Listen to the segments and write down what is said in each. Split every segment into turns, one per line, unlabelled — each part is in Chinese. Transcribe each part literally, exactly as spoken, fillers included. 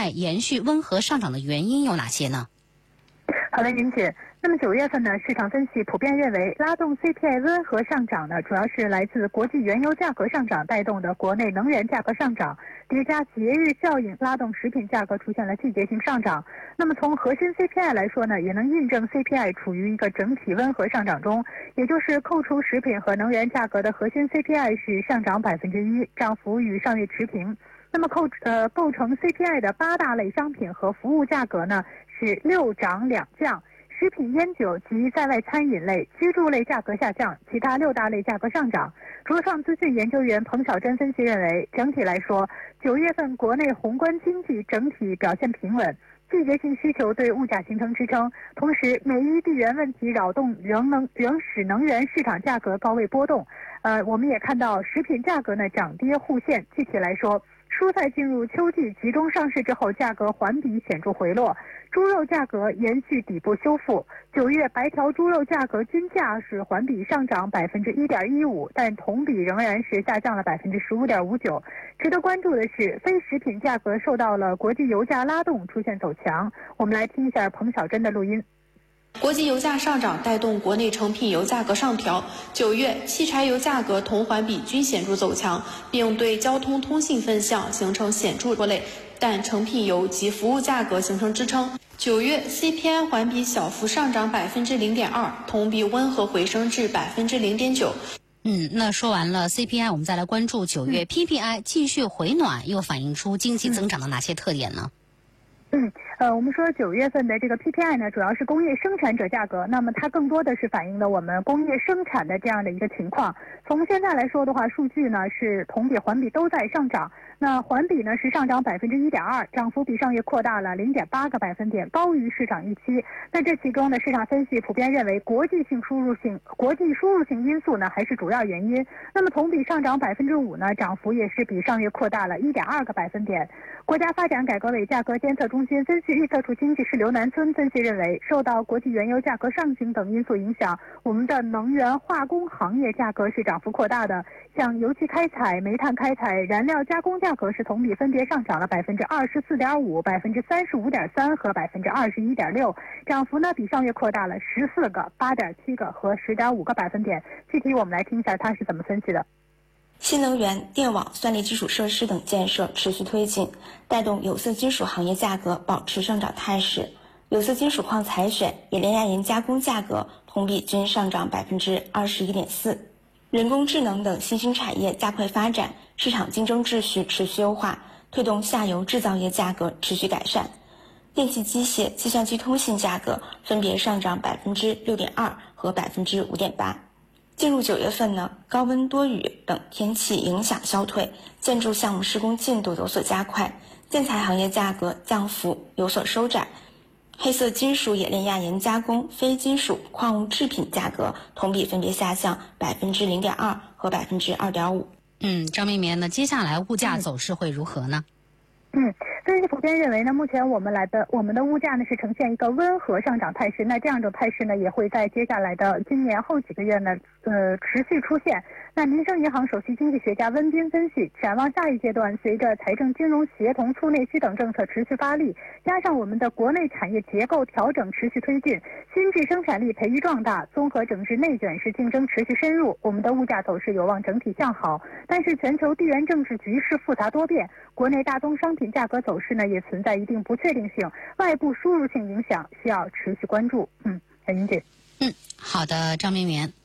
I 延续温和上涨的原因有哪些呢？
好的，林姐。那么九月份呢，市场分析普遍认为，拉动 C P I 温和上涨呢，主要是来自国际原油价格上涨带动的国内能源价格上涨，叠加节日效应，拉动食品价格出现了季节性上涨。那么从核心 C P I 来说呢，也能印证 C P I 处于一个整体温和上涨中，也就是扣除食品和能源价格的核心 C P I 是上涨百分之一，涨幅与上月持平。那么构呃构成 C P I 的八大类商品和服务价格呢是六涨两降。食品、烟酒及在外餐饮类、居住类价格下降，其他六大类价格上涨。卓创资讯研究员彭小珍分析认为，整体来说，九月份国内宏观经济整体表现平稳，季节性需求对物价形成支撑。同时，美伊地缘问题扰动仍能仍使能源市场价格高位波动。呃，我们也看到食品价格呢涨跌互现。具体来说，蔬菜进入秋季集中上市之后，价格环比显著回落。猪肉价格延续底部修复，九月白条猪肉价格均价是环比上涨百分之一点一五，但同比仍然是下降了百分之十五点五九。值得关注的是，非食品价格受到了国际油价拉动，出现走强。我们来听一下彭小珍的录音。
国际油价上涨带动国内成品油价格上调，九月汽柴油价格同环比均显著走强，并对交通通信分项形成显著拖累，但成品油及服务价格形成支撑。九月 C P I 环比小幅上涨百分之零点二，同比温和回升至百分之零点九。
嗯，那说完了 C P I， 我们再来关注九月 P P I 继续回暖，又反映出经济增长的哪些特点呢？
嗯，呃，我们说九月份的这个 P P I 呢，主要是工业生产者价格，那么它更多的是反映了我们工业生产的这样的一个情况。从现在来说的话，数据呢是同比、环比都在上涨。那环比呢是上涨百分之一点二，涨幅比上月扩大了零点八个百分点，高于市场预期。那这其中呢，市场分析普遍认为，国际性输入性、国际输入性因素呢还是主要原因。那么同比上涨百分之五呢，涨幅也是比上月扩大了一点二个百分点。国家发展改革委价格监测中心分析预测处经济师刘南村分析认为，受到国际原油价格上行等因素影响，我们的能源化工行业价格是涨幅扩大的，像油气开采、煤炭开采、燃料加工价格是同比分别上涨了百分之二十四点五、百分之三十五点三和百分之二十一点六，涨幅呢比上月扩大了十四个、八点七个和十点五个百分点。具体我们来听一下他是怎么分析的。
新能源、电网、算力基础设施等建设持续推进，带动有色金属行业价格保持上涨态势。有色金属矿采选、冶炼亚银加工价格同比均上涨百分之二十一点四。人工智能等新兴产业加快发展，市场竞争秩序持续优化，推动下游制造业价格持续改善。电气机械、计算机通信价格分别上涨百分之六点二和百分之五点八。进入九月份呢，高温多雨等天气影响消退，建筑项目施工进度有所加快，建材行业价格降幅有所收窄。黑色金属、冶炼亚银加工、非金属矿物制品价格同比分别下降百分之零点二和百分之二点五。
嗯，张明明，那接下来物价走势会如何呢？
嗯，分析普遍认为呢，目前我们来的我们的物价呢是呈现一个温和上涨态势，那这样的态势呢也会在接下来的今年后几个月呢，呃，持续出现。那民生银行首席经济学家温彬分析，展望下一阶段，随着财政金融协同、促内需等政策持续发力，加上我们的国内产业结构调整持续推进，新质生产力培育壮大，综合整治内卷式竞争持续深入，我们的物价走势有望整体向好。但是全球地缘政治局势复杂多变，国内大宗商品价格走势呢也存在一定不确定性，外部输入性影响需要持续关注。嗯，陈云姐。
嗯，好的，张明明。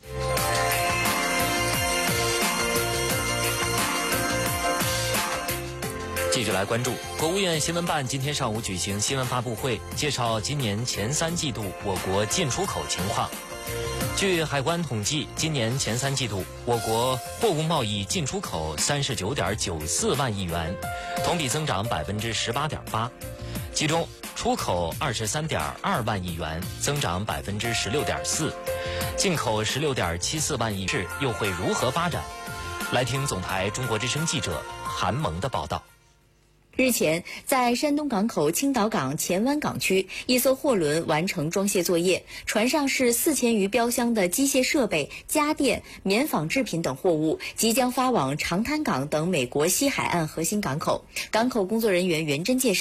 继续来关注，国务院新闻办今天上午举行新闻发布会，介绍今年前三季度我国进出口情况。据海关统计，今年前三季度，我国货物贸易进出口三十九点九四万亿元，同比增长百分之十八点八。其中，出口二十三点二万亿元，增长百分之十六点四；进口十六点七四万亿元，又会如何发展？来听总台中国之声记者韩萌的报道。
日前，在山东港口青岛港前湾港区，一艘货轮完成装卸作业，船上是四千余标箱的机械设备、家电、棉纺制品等货物，即将发往长滩港等美国西海岸核心港口。港口工作人员袁真介绍。